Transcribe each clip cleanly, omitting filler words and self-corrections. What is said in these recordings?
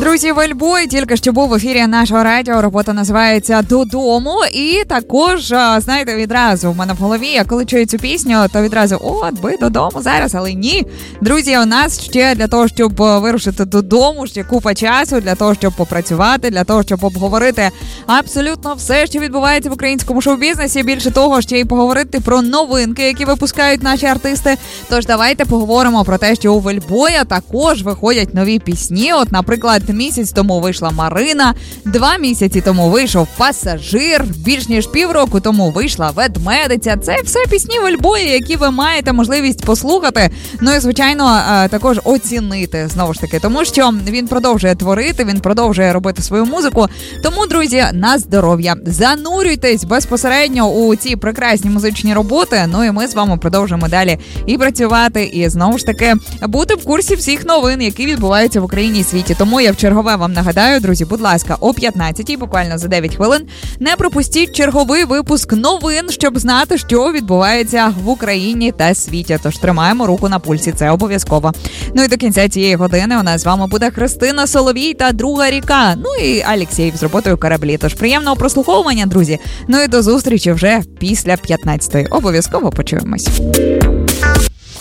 Друзі, Вельбой тільки що був в ефірі нашого радіо. Робота називається «Додому». І також, знаєте, відразу в мене в голові, я коли чую цю пісню, то відразу, от би додому зараз, але ні. Друзі, у нас ще для того, щоб вирушити додому, ще купа часу, для того, щоб попрацювати, для того, щоб обговорити абсолютно все, що відбувається в українському шоу-бізнесі. Більше того, ще й поговорити про новинки, які випускають наші артисти. Тож давайте поговоримо про те, що у Вельбоя також виходять нові пісні. От, наприклад, місяць тому вийшла Марина, 2 місяці тому вийшов Пасажир, більш ніж півроку тому вийшла Ведмедиця. Це все пісні Вельбоя, які ви маєте можливість послухати, ну і, звичайно, також оцінити, знову ж таки, тому що він продовжує творити, він продовжує робити свою музику. Тому, друзі, на здоров'я. Занурюйтесь безпосередньо у ці прекрасні музичні роботи, ну і ми з вами продовжуємо далі і працювати, і, знову ж таки, бути в курсі всіх новин, які відбуваються в Україні і світі. Тому я в чергове вам нагадаю, друзі, будь ласка, о 15-й, буквально за 9 хвилин, не пропустіть черговий випуск новин, щоб знати, що відбувається в Україні та світі. Тож тримаємо руку на пульсі, це обов'язково. Ну і до кінця цієї години у нас з вами буде Христина Соловій та Друга ріка. Ну і Алексєєв з роботою «Кораблі». Тож приємного прослуховування, друзі. Ну і до зустрічі вже після 15-ї. Обов'язково почуємось.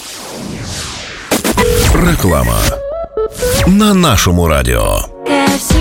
Реклама на нашому радіо.